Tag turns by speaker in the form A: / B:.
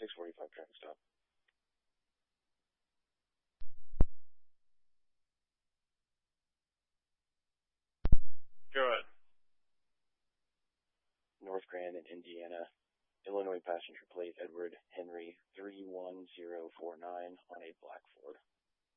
A: 645 traffic stop.
B: Go ahead.
A: North Grand in Indiana. Illinois passenger plate Edward Henry 31049 on a black Ford.